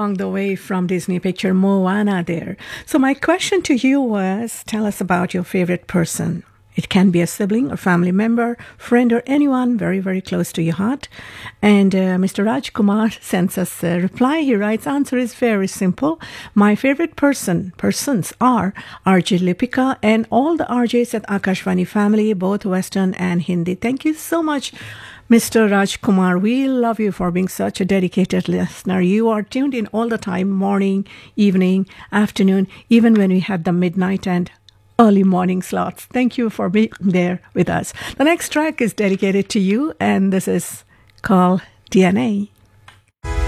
along the way from Disney picture Moana there. So my question to you was, tell us about your favorite person. It can be a sibling or family member, friend, or anyone very, very close to your heart. And Mr. Raj Kumar sends us a reply. He writes, answer is very simple. My favorite persons are RJ Lipika and all the RJs at Akashvani family, both Western and Hindi. Thank you so much, Mr. Raj Kumar. We love you for being such a dedicated listener. You are tuned in all the time, morning, evening, afternoon, even when we have the midnight and early morning slots. Thank you for being there with us. The next track is dedicated to you, and this is called DNA.